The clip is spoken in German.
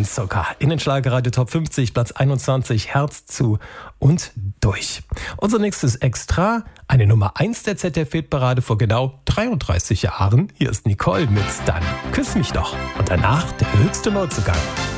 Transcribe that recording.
Kein Zucker. In den Schlagerradio Top 50, Platz 21, Herz zu und durch. Unser nächstes Extra, eine Nummer 1 der ZDF-Hitparade vor genau 33 Jahren. Hier ist Nicole mit Dann küss mich doch. Und danach der höchste Neuzugang.